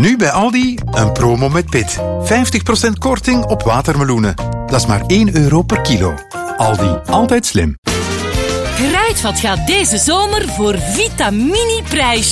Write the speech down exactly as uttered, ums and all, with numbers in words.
Nu bij Aldi een promo met pit. vijftig procent korting op watermeloenen. Dat is maar één euro per kilo. Aldi, altijd slim. Kruidvat gaat deze zomer voor Vitamini-prijs